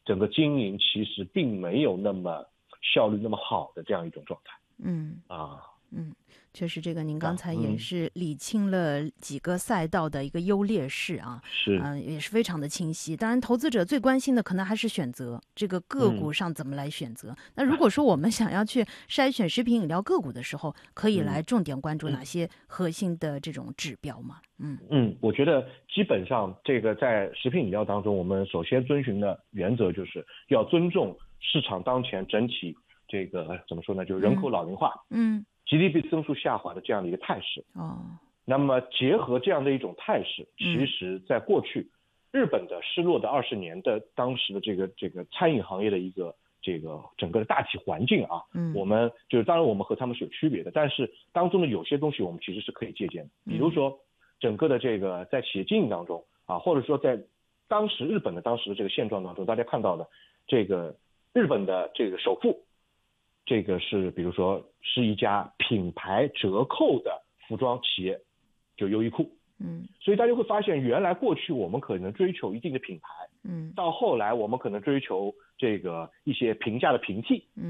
整个经营其实并没有那么效率那么好的这样一种状态。 确实，这个您刚才也是理清了几个赛道的一个优劣势啊，也是非常的清晰。当然，投资者最关心的可能还是选择这个个股上怎么来选择。那如果说我们想要去筛选食品饮料个股的时候，可以来重点关注哪些核心的这种指标吗？ 我觉得基本上这个在食品饮料当中，我们首先遵循的原则就是要尊重市场当前整体这个怎么说呢，就是人口老龄化，GDP 增速下滑的这样的一个态势。那么结合这样的一种态势，其实在过去日本的失落的20年的当时的这个餐饮行业的一个这个整个的大体环境啊，我们就是当然我们和他们是有区别的，但是当中的有些东西我们其实是可以借鉴的。比如说整个的这个在企业经营当中啊，或者说在日本的当时的这个现状当中，大家看到的这个日本的这个首富，这个是比如说是一家品牌折扣的服装企业，就优衣库。所以大家会发现，原来过去我们可能追求一定的品牌，到后来我们可能追求这个一些平价的平替，